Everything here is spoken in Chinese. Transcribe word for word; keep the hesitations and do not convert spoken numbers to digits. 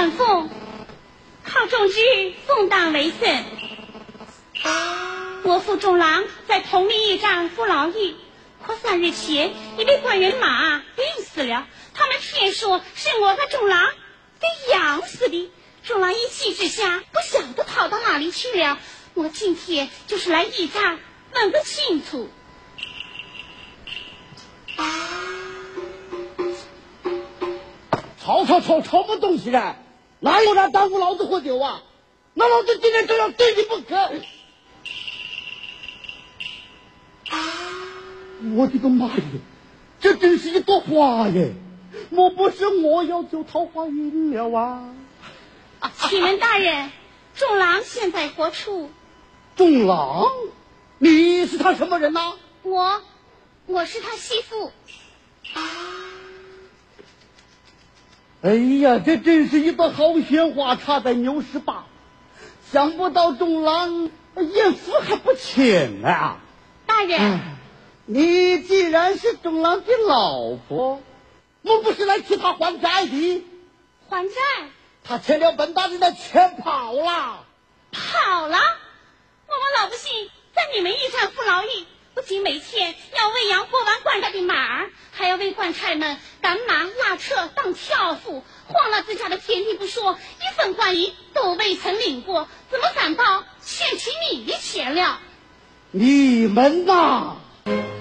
官俸，靠种植奉党为生。我父众郎在同名驿站服劳役，可三日前已被官员马病死了。他们偏说是我和众郎给养死的。众郎一气之下，不晓得逃到哪里去了。我今天就是来驿站问个清楚。 吵吵吵吵么东西呢？哪有人耽误老子喝酒啊？那老子今天就要对你不可！我的个妈耶，这真是一朵花耶！莫不是我要酒桃花运了啊？ 启门大人，众郎现在何处？ 众郎，你是他什么人呐、啊？ 我，我是他媳妇。 哎呀，这真是一朵好鲜花插在牛屎坝，想不到众郎艳福还不浅啊！ 大人、哎， 你既然是众郎的老婆，莫不是来替他还债的？ 还债？ 他欠了本大人的钱跑了。 跑了？我们老百姓在你们驿站服劳役，不仅没钱，要喂养过完官家的马儿，还要为官差们赶马拉车当挑夫，荒了自家的田地不说，一分官银都未曾领过，怎么反倒欠起你的钱了？ 你们呐！